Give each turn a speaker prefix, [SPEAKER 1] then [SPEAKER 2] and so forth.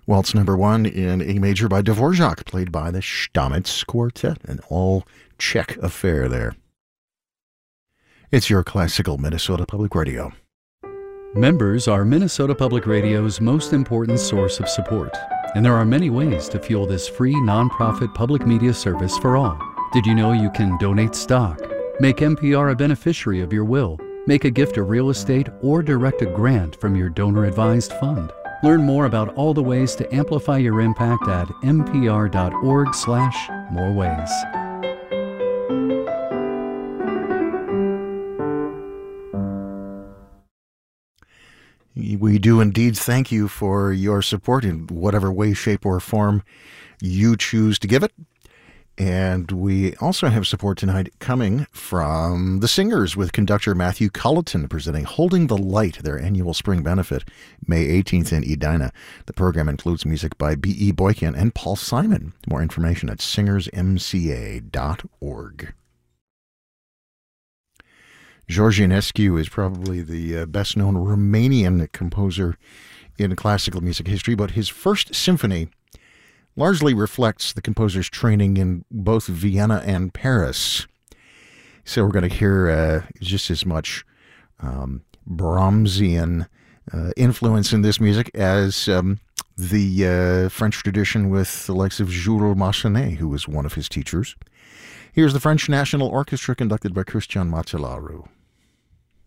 [SPEAKER 1] Waltz number 1 in A major by Dvorak, played by the Stamitz Quartet, an all-Czech affair there. It's your classical Minnesota Public Radio.
[SPEAKER 2] Members are Minnesota Public Radio's most important source of support, and there are many ways to fuel this free nonprofit public media service for all. Did you know you can donate stock, make NPR a beneficiary of your will, make a gift of real estate, or direct a grant from your donor-advised fund? Learn more about all the ways to amplify your impact at npr.org/moreways.
[SPEAKER 1] We do indeed thank you for your support in whatever way, shape, or form you choose to give it. And we also have support tonight coming from the Singers with conductor Matthew Culleton presenting Holding the Light, their annual spring benefit, May 18th in Edina. The program includes music by B.E. Boykin and Paul Simon. More information at singersmca.org. George Enescu is probably the best-known Romanian composer in classical music history, but his first symphony largely reflects the composer's training in both Vienna and Paris. So we're going to hear just as much Brahmsian influence in this music as the French tradition with the likes of Jules Massenet, who was one of his teachers. Here's the French National Orchestra conducted by Christian Matelaru.